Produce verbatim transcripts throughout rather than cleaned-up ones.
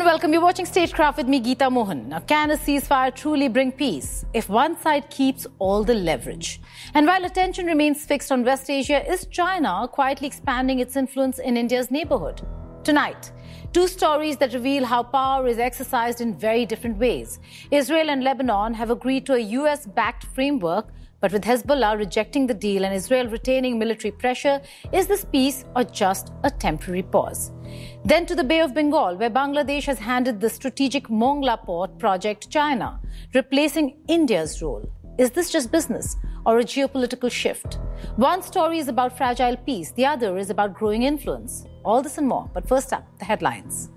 welcome. You're watching Statecraft with me, Geeta Mohan. Now, can a ceasefire truly bring peace if one side keeps all the leverage? And while attention remains fixed on West Asia, is China quietly expanding its influence in India's neighborhood? Tonight, two stories that reveal how power is exercised in very different ways. Israel and Lebanon have agreed to a U S-backed framework, but with Hezbollah rejecting the deal and Israel retaining military pressure, is this peace or just a temporary pause? Then to the Bay of Bengal, where Bangladesh has handed the strategic Mongla port project to China, replacing India's role. Is this just business or a geopolitical shift? One story is about fragile peace, the other is about growing influence. All this and more, but first up, the headlines.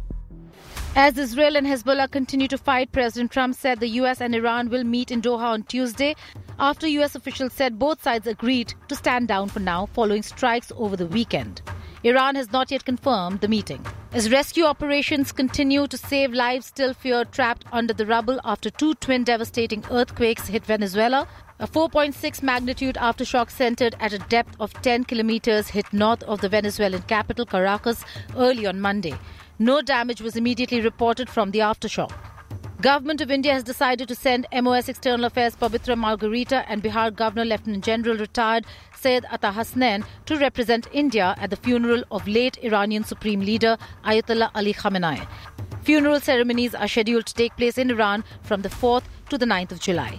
As Israel and Hezbollah continue to fight, President Trump said the U S and Iran will meet in Doha on Tuesday, after U S officials said both sides agreed to stand down for now following strikes over the weekend. Iran has not yet confirmed the meeting. As rescue operations continue to save lives still feared trapped under the rubble after two twin devastating earthquakes hit Venezuela, a four point six magnitude aftershock centered at a depth of ten kilometers hit north of the Venezuelan capital, Caracas, early on Monday. No damage was immediately reported from the aftershock. Government of India has decided to send M O S External Affairs Pabitra Margarita and Bihar Governor Lieutenant General retired Syed Ata Hasnain to represent India at the funeral of late Iranian Supreme Leader Ayatollah Ali Khamenei. Funeral ceremonies are scheduled to take place in Iran from the fourth to the ninth of July.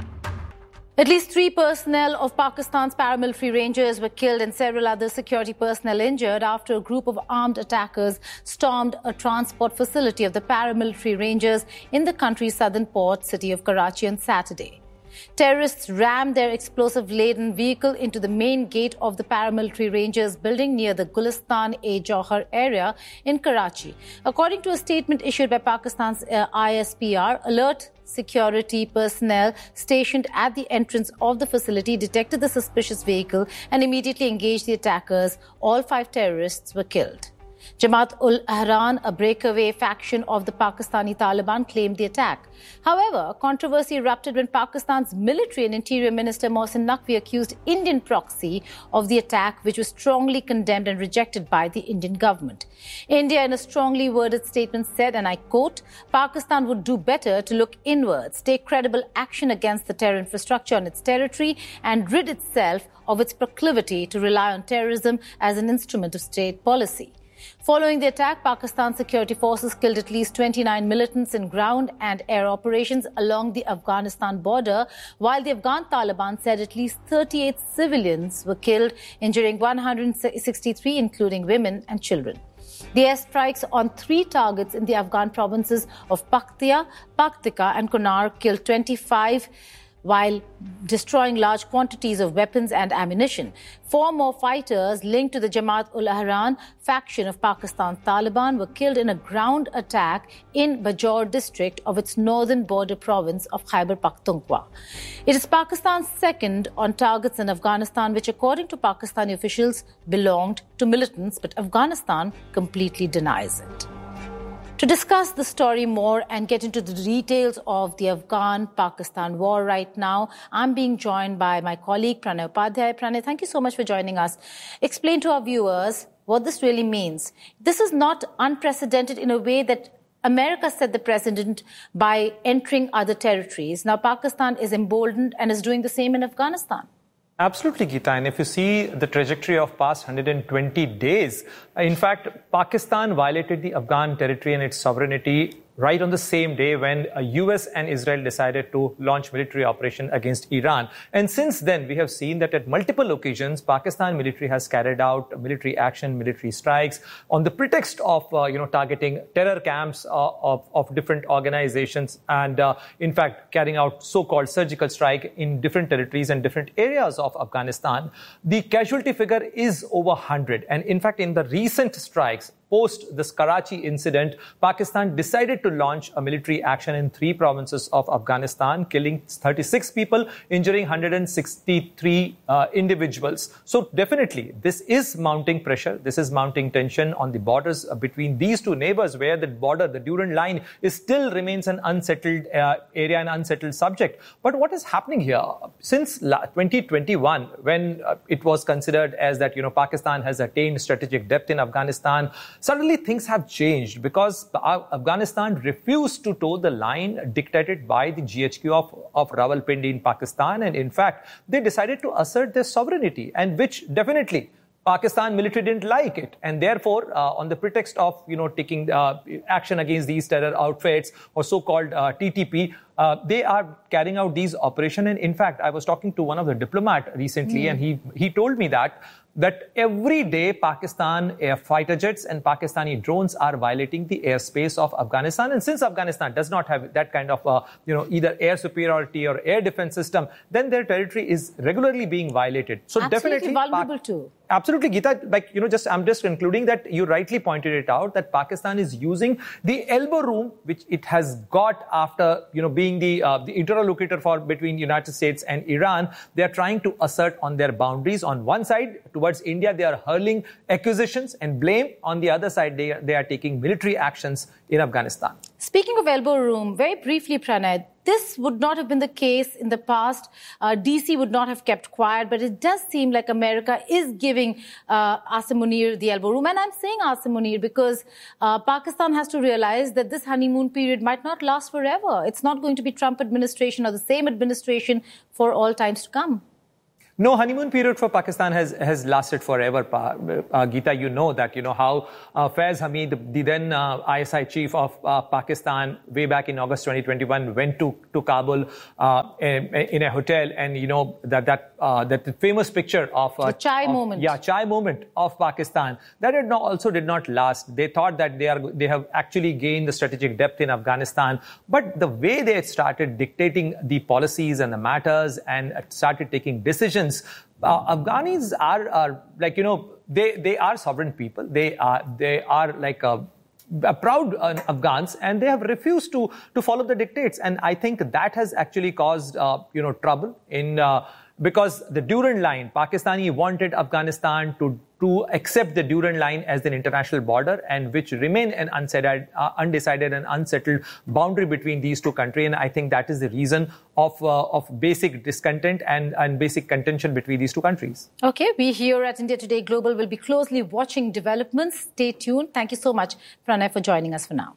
At least three personnel of Pakistan's paramilitary rangers were killed and several other security personnel injured after a group of armed attackers stormed a transport facility of the paramilitary rangers in the country's southern port city of Karachi on Saturday. Terrorists rammed their explosive-laden vehicle into the main gate of the paramilitary rangers building near the Gulistan-e-Johar area in Karachi. According to a statement issued by Pakistan's uh, I S P R, alert security personnel stationed at the entrance of the facility detected the suspicious vehicle and immediately engaged the attackers. All five terrorists were killed. Jamaat-ul-Ahran, a breakaway faction of the Pakistani Taliban, claimed the attack. However, controversy erupted when Pakistan's Military and Interior Minister Mohsin Naqvi accused Indian proxy of the attack, which was strongly condemned and rejected by the Indian government. India, in a strongly worded statement, said, and I quote, Pakistan would do better to look inwards, take credible action against the terror infrastructure on its territory, and rid itself of its proclivity to rely on terrorism as an instrument of state policy. Following the attack, Pakistan's security forces killed at least twenty-nine militants in ground and air operations along the Afghanistan border, while the Afghan Taliban said at least thirty-eight civilians were killed, injuring one hundred sixty-three, including women and children. The airstrikes on three targets in the Afghan provinces of Paktia, Paktika and Kunar killed twenty-five, while destroying large quantities of weapons and ammunition. Four more fighters linked to the Jamaat-ul-Ahran faction of Pakistan's Taliban were killed in a ground attack in Bajaur district of its northern border province of Khyber Pakhtunkhwa. It is Pakistan's second on targets in Afghanistan, which according to Pakistani officials belonged to militants, but Afghanistan completely denies it. To discuss the story more and get into the details of the Afghan-Pakistan war right now, I'm being joined by my colleague Pranay Upadhyay. Pranay, thank you so much for joining us. Explain to our viewers what this really means. This is not unprecedented in a way that America set the precedent by entering other territories. Now Pakistan is emboldened and is doing the same in Afghanistan. Absolutely, Geeta. And if you see the trajectory of past one hundred twenty days, in fact, Pakistan violated the Afghan territory and its sovereignty right on the same day when uh, U S and Israel decided to launch military operation against Iran. And since then, we have seen that at multiple occasions, Pakistan military has carried out military action, military strikes on the pretext of, uh, you know, targeting terror camps uh, of, of different organizations and, uh, in fact, carrying out so-called surgical strike in different territories and different areas of Afghanistan. The casualty figure is over one hundred. And in fact, in the recent strikes, post this Karachi incident, Pakistan decided to launch a military action in three provinces of Afghanistan, killing thirty-six people, injuring one hundred sixty-three uh, individuals. So definitely, this is mounting pressure. This is mounting tension on the borders between these two neighbors, where the border, the Durand line, is still remains an unsettled uh, area, an unsettled subject. But what is happening here? Since twenty twenty-one, when uh, it was considered as that, you know, Pakistan has attained strategic depth in Afghanistan, suddenly things have changed because Afghanistan refused to toe the line dictated by the G H Q of, of Rawalpindi in Pakistan. And in fact, they decided to assert their sovereignty, and which definitely Pakistan military didn't like it, and therefore, uh, on the pretext of you know taking uh, action against these terror outfits or so-called uh, T T P, uh, they are carrying out these operations. And in fact, I was talking to one of the diplomat recently, mm. and he he told me that that every day Pakistan air fighter jets and Pakistani drones are violating the airspace of Afghanistan. And since Afghanistan does not have that kind of, uh, you know, either air superiority or air defense system, then their territory is regularly being violated. So Absolutely definitely vulnerable too. Absolutely, Geeta. Like, you know, just I'm just concluding that you rightly pointed it out that Pakistan is using the elbow room which it has got after, you know, being the uh, the interlocutor for between United States and Iran. They are trying to assert on their boundaries. On one side, towards India, they are hurling accusations and blame. On the other side, they are, they are taking military actions in Afghanistan. Speaking of elbow room, very briefly, Pranay, this would not have been the case in the past. Uh, D C would not have kept quiet, but it does seem like America is giving uh, Asim Munir the elbow room. And I'm saying Asim Munir because uh, Pakistan has to realize that this honeymoon period might not last forever. It's not going to be Trump administration or the same administration for all times to come. No, honeymoon period for Pakistan has, has lasted forever, uh, Geeta. You know that, you know, how uh, Faiz Hamid, the then uh, I S I chief of uh, Pakistan, way back in August twenty twenty-one, went to, to Kabul uh, in, in a hotel. And, you know, that that uh, that famous picture of... Uh, the chai of, moment. Yeah, chai moment of Pakistan. That did not, also did not last. They thought that they are they have actually gained the strategic depth in Afghanistan. But the way they started dictating the policies and the matters and started taking decisions, Uh, Afghanis are, are like, you know, they, they are sovereign people. They are, they are like a, a proud uh, Afghans, and they have refused to, to follow the dictates. And I think that has actually caused, uh, you know, trouble in, uh, because the Durand Line, Pakistani wanted Afghanistan to, to accept the Durand Line as an international border, and which remain an undecided, uh, undecided and unsettled boundary between these two countries. And I think that is the reason of, uh, of basic discontent and, and basic contention between these two countries. Okay, we here at India Today Global will be closely watching developments. Stay tuned. Thank you so much, Pranay, for joining us for now.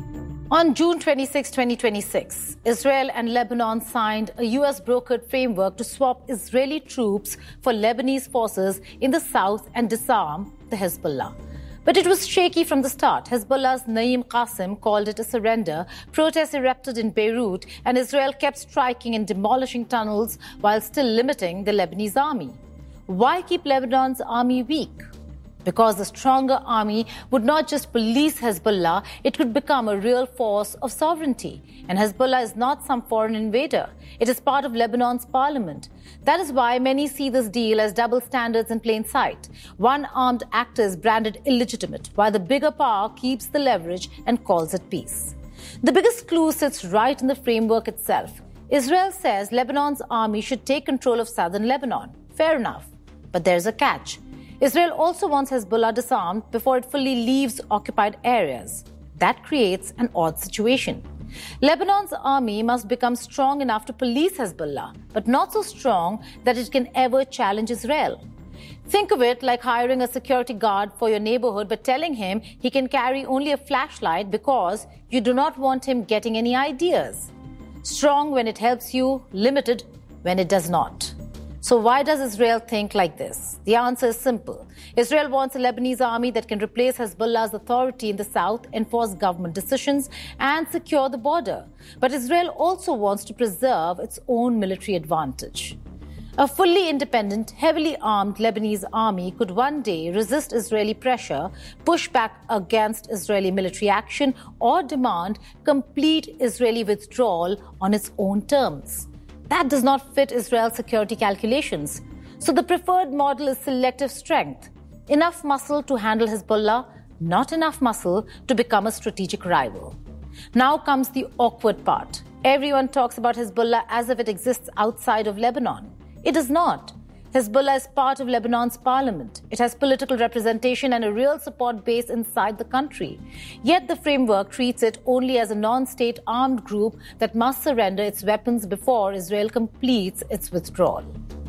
On June twenty-sixth, twenty twenty-six, Israel and Lebanon signed a U S-brokered framework to swap Israeli troops for Lebanese forces in the south and disarm the Hezbollah. But it was shaky from the start. Hezbollah's Naim Qassem called it a surrender. Protests erupted in Beirut, and Israel kept striking and demolishing tunnels while still limiting the Lebanese army. Why keep Lebanon's army weak? Because the stronger army would not just police Hezbollah, it could become a real force of sovereignty. And Hezbollah is not some foreign invader. It is part of Lebanon's parliament. That is why many see this deal as double standards in plain sight. One armed actor is branded illegitimate, while the bigger power keeps the leverage and calls it peace. The biggest clue sits right in the framework itself. Israel says Lebanon's army should take control of southern Lebanon. Fair enough. But there's a catch. Israel also wants Hezbollah disarmed before it fully leaves occupied areas. That creates an odd situation. Lebanon's army must become strong enough to police Hezbollah, but not so strong that it can ever challenge Israel. Think of it like hiring a security guard for your neighborhood but telling him he can carry only a flashlight because you do not want him getting any ideas. Strong when it helps you, limited when it does not. So why does Israel think like this? The answer is simple. Israel wants a Lebanese army that can replace Hezbollah's authority in the south, enforce government decisions, and secure the border. But Israel also wants to preserve its own military advantage. A fully independent, heavily armed Lebanese army could one day resist Israeli pressure, push back against Israeli military action, or demand complete Israeli withdrawal on its own terms. That does not fit Israel's security calculations. So the preferred model is selective strength. Enough muscle to handle Hezbollah, not enough muscle to become a strategic rival. Now comes the awkward part. Everyone talks about Hezbollah as if it exists outside of Lebanon. It does not. Hezbollah is part of Lebanon's parliament. It has political representation and a real support base inside the country. Yet the framework treats it only as a non-state armed group that must surrender its weapons before Israel completes its withdrawal.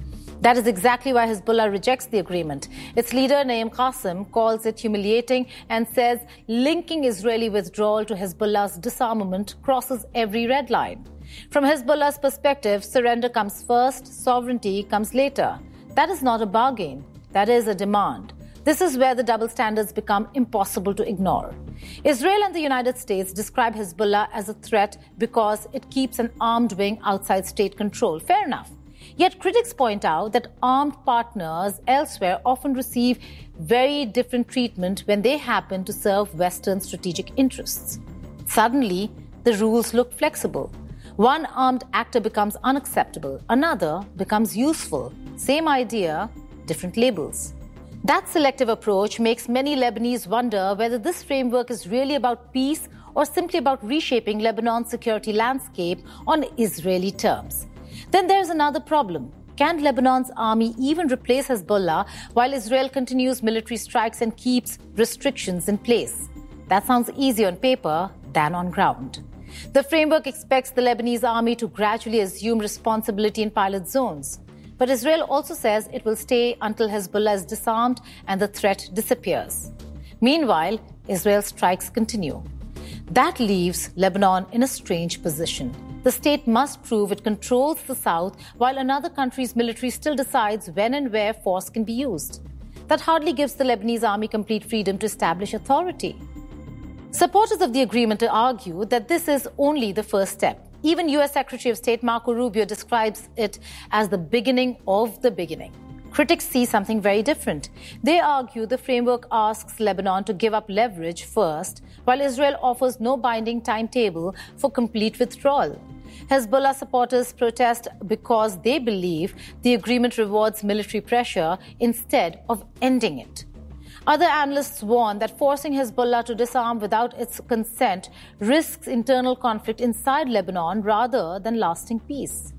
That is exactly why Hezbollah rejects the agreement. Its leader, Naim Qassem, calls it humiliating and says linking Israeli withdrawal to Hezbollah's disarmament crosses every red line. From Hezbollah's perspective, surrender comes first, sovereignty comes later. That is not a bargain. That is a demand. This is where the double standards become impossible to ignore. Israel and the United States describe Hezbollah as a threat because it keeps an armed wing outside state control. Fair enough. Yet critics point out that armed partners elsewhere often receive very different treatment when they happen to serve Western strategic interests. Suddenly, the rules look flexible. One armed actor becomes unacceptable, another becomes useful. Same idea, different labels. That selective approach makes many Lebanese wonder whether this framework is really about peace or simply about reshaping Lebanon's security landscape on Israeli terms. Then there's another problem. Can Lebanon's army even replace Hezbollah while Israel continues military strikes and keeps restrictions in place? That sounds easier on paper than on ground. The framework expects the Lebanese army to gradually assume responsibility in pilot zones. But Israel also says it will stay until Hezbollah is disarmed and the threat disappears. Meanwhile, Israel's strikes continue. That leaves Lebanon in a strange position. The state must prove it controls the south while another country's military still decides when and where force can be used. That hardly gives the Lebanese army complete freedom to establish authority. Supporters of the agreement argue that this is only the first step. Even U S Secretary of State Marco Rubio describes it as the beginning of the beginning. Critics see something very different. They argue the framework asks Lebanon to give up leverage first, while Israel offers no binding timetable for complete withdrawal. Hezbollah supporters protest because they believe the agreement rewards military pressure instead of ending it. Other analysts warn that forcing Hezbollah to disarm without its consent risks internal conflict inside Lebanon rather than lasting peace.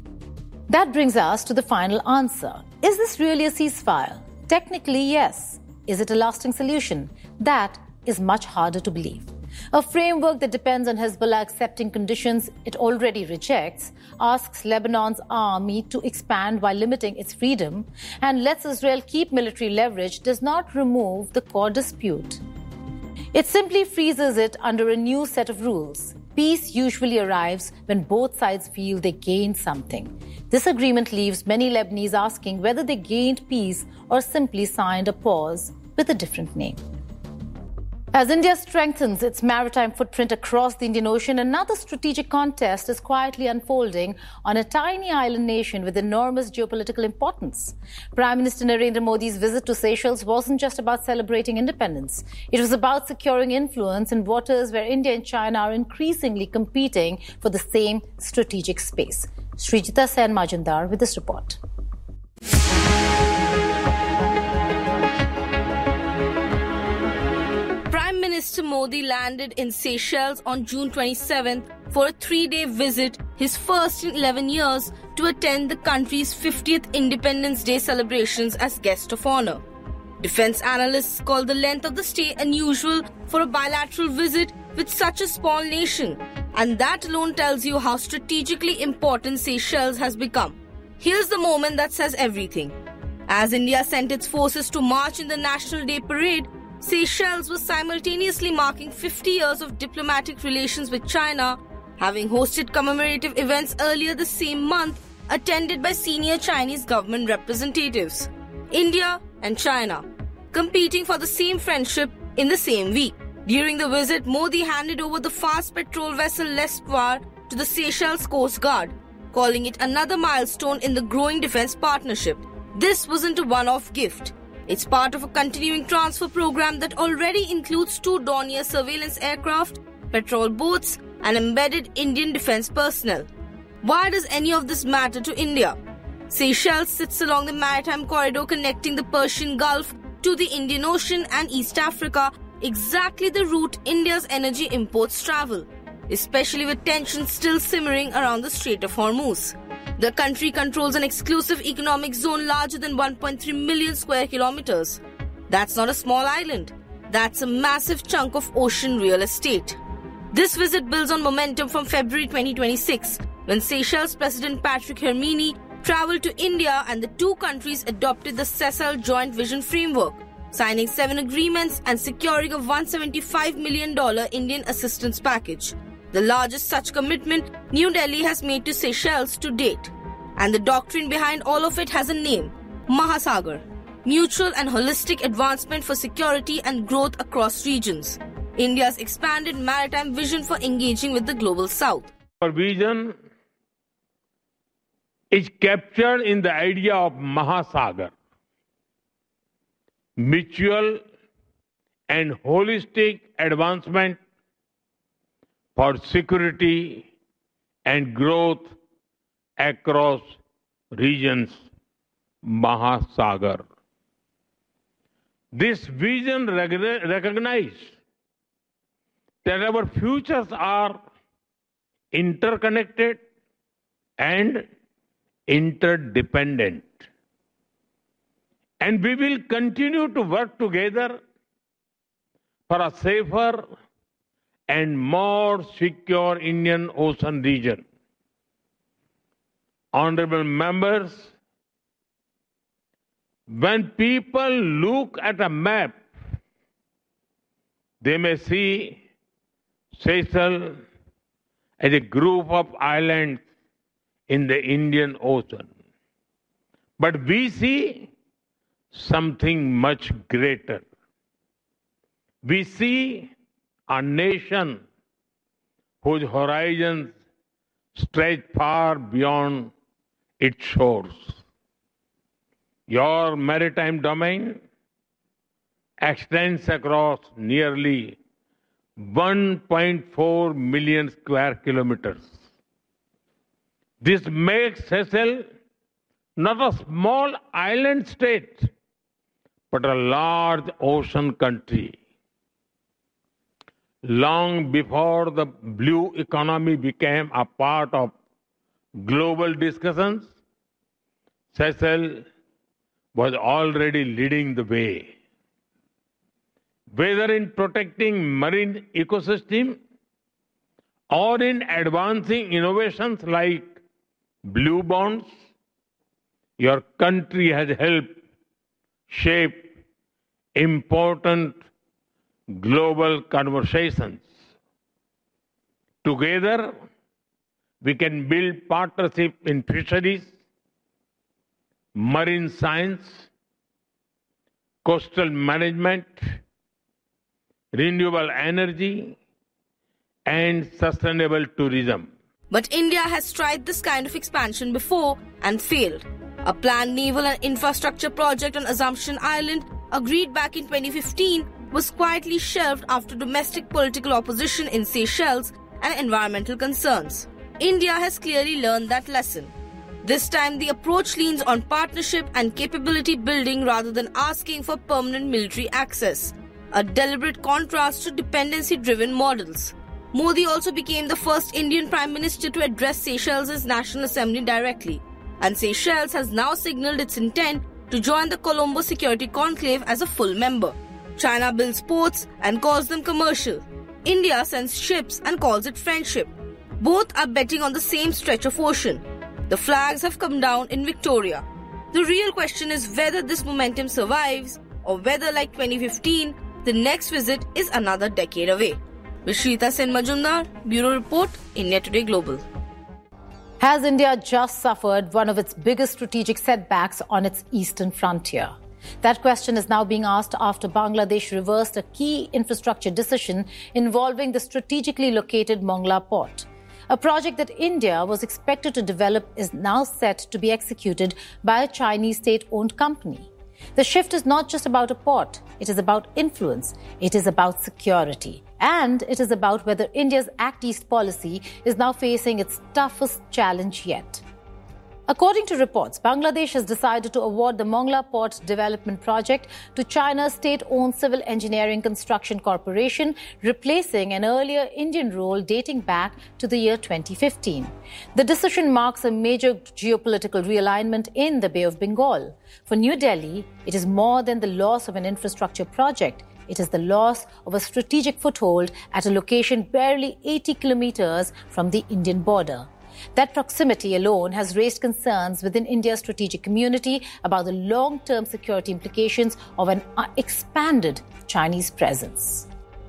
That brings us to the final answer. Is this really a ceasefire? Technically, yes. Is it a lasting solution? That is much harder to believe. A framework that depends on Hezbollah accepting conditions it already rejects, asks Lebanon's army to expand while limiting its freedom, and lets Israel keep military leverage does not remove the core dispute. It simply freezes it under a new set of rules. Peace usually arrives when both sides feel they gained something. This agreement leaves many Lebanese asking whether they gained peace or simply signed a pause with a different name. As India strengthens its maritime footprint across the Indian Ocean, another strategic contest is quietly unfolding on a tiny island nation with enormous geopolitical importance. Prime Minister Narendra Modi's visit to Seychelles wasn't just about celebrating independence. It was about securing influence in waters where India and China are increasingly competing for the same strategic space. Srijita Sen Majumdar with this report. Minister Modi landed in Seychelles on June twenty-seventh for a three-day visit, his first in eleven years, to attend the country's fiftieth Independence Day celebrations as guest of honor. Defense analysts call the length of the stay unusual for a bilateral visit with such a small nation, and that alone tells you how strategically important Seychelles has become. Here's the moment that says everything. As India sent its forces to march in the National Day Parade, Seychelles was simultaneously marking fifty years of diplomatic relations with China, having hosted commemorative events earlier the same month attended by senior Chinese government representatives. India and China, competing for the same friendship in the same week. During the visit, Modi handed over the fast patrol vessel L'Espoir to the Seychelles Coast Guard, calling it another milestone in the growing defense partnership. This wasn't a one-off gift. It's part of a continuing transfer program that already includes two Dornier surveillance aircraft, patrol boats, and embedded Indian defense personnel. Why does any of this matter to India? Seychelles sits along the maritime corridor connecting the Persian Gulf to the Indian Ocean and East Africa, exactly the route India's energy imports travel, especially with tensions still simmering around the Strait of Hormuz. The country controls an exclusive economic zone larger than one point three million square kilometers. That's not a small island. That's a massive chunk of ocean real estate. This visit builds on momentum from February twenty twenty-six, when Seychelles President Patrick Hermini travelled to India and the two countries adopted the Seychelles Joint Vision Framework, signing seven agreements and securing a one hundred seventy-five million dollars Indian assistance package, the largest such commitment New Delhi has made to Seychelles to date. And the doctrine behind all of it has a name, Mahasagar, mutual and holistic advancement for security and growth across regions. India's expanded maritime vision for engaging with the global south. Our vision is captured in the idea of Mahasagar, mutual and holistic advancement for security and growth across regions, Mahasagar. This vision recognizes that our futures are interconnected and interdependent. And we will continue to work together for a safer and more secure Indian Ocean region. Honorable members, when people look at a map, they may see Seychelles as a group of islands in the Indian Ocean. But we see something much greater. We see a nation whose horizons stretch far beyond its shores. Your maritime domain extends across nearly one point four million square kilometers. This makes Seychelles not a small island state, but a large ocean country. Long before the blue economy became a part of global discussions, Seychelles was already leading the way. Whether in protecting marine ecosystem or in advancing innovations like blue bonds, your country has helped shape important global conversations. Together, we can build partnership in fisheries, marine science, coastal management, renewable energy, and sustainable tourism. But India has tried this kind of expansion before and failed. A planned naval and infrastructure project on Assumption Island, agreed back in twenty fifteen, was quietly shelved after domestic political opposition in Seychelles and environmental concerns. India has clearly learned that lesson. This time, the approach leans on partnership and capability building rather than asking for permanent military access, a deliberate contrast to dependency-driven models. Modi also became the first Indian Prime Minister to address Seychelles' National Assembly directly, and Seychelles has now signalled its intent to join the Colombo Security Conclave as a full member. China builds ports and calls them commercial. India sends ships and calls it friendship. Both are betting on the same stretch of ocean. The flags have come down in Victoria. The real question is whether this momentum survives or whether, like twenty fifteen, the next visit is another decade away. Vishrita Sen Majumdar, Bureau Report, India Today Global. Has India just suffered one of its biggest strategic setbacks on its eastern frontier? That question is now being asked after Bangladesh reversed a key infrastructure decision involving the strategically located Mongla port. A project that India was expected to develop is now set to be executed by a Chinese state-owned company. The shift is not just about a port. It is about influence. It is about security. And it is about whether India's Act East policy is now facing its toughest challenge yet. According to reports, Bangladesh has decided to award the Mongla Port Development Project to China's state-owned Civil Engineering Construction Corporation, replacing an earlier Indian role dating back to the year twenty fifteen. The decision marks a major geopolitical realignment in the Bay of Bengal. For New Delhi, it is more than the loss of an infrastructure project. It is the loss of a strategic foothold at a location barely eighty kilometers from the Indian border. That proximity alone has raised concerns within India's strategic community about the long-term security implications of an expanded Chinese presence.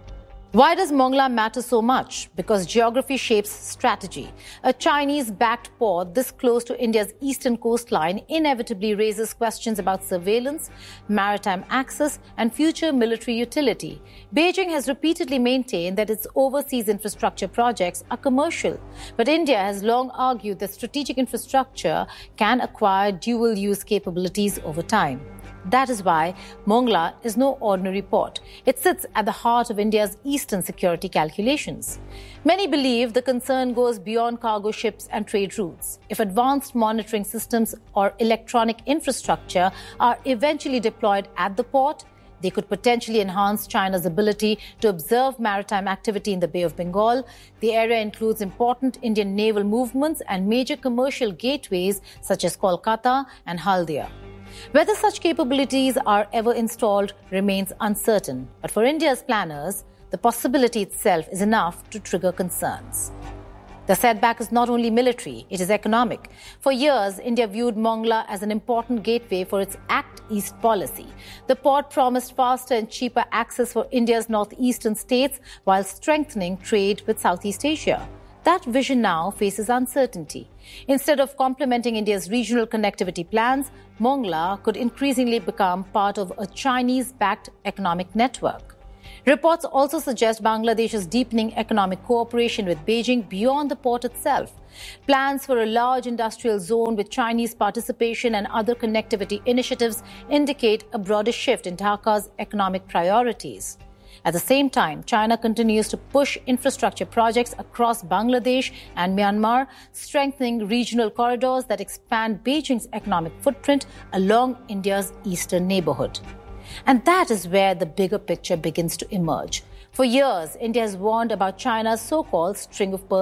Why does Mongla matter so much? Because geography shapes strategy. A Chinese-backed port this close to India's eastern coastline inevitably raises questions about surveillance, maritime access, and future military utility. Beijing has repeatedly maintained that its overseas infrastructure projects are commercial. But India has long argued that strategic infrastructure can acquire dual-use capabilities over time. That is why Mongla is no ordinary port. It sits at the heart of India's eastern security calculations. Many believe the concern goes beyond cargo ships and trade routes. If advanced monitoring systems or electronic infrastructure are eventually deployed at the port, they could potentially enhance China's ability to observe maritime activity in the Bay of Bengal. The area includes important Indian naval movements and major commercial gateways such as Kolkata and Haldia. Whether such capabilities are ever installed remains uncertain, but for India's planners, the possibility itself is enough to trigger concerns. The setback is not only military, it is economic. For years, India viewed Mongla as an important gateway for its Act East policy. The port promised faster and cheaper access for India's northeastern states while strengthening trade with Southeast Asia. That vision now faces uncertainty. Instead of complementing India's regional connectivity plans, Mongla could increasingly become part of a Chinese-backed economic network. Reports also suggest Bangladesh is deepening economic cooperation with Beijing beyond the port itself. Plans for a large industrial zone with Chinese participation and other connectivity initiatives indicate a broader shift in Dhaka's economic priorities. At the same time, China continues to push infrastructure projects across Bangladesh and Myanmar, strengthening regional corridors that expand Beijing's economic footprint along India's eastern neighborhood. And that is where the bigger picture begins to emerge. For years, India has warned about China's so-called string of pearls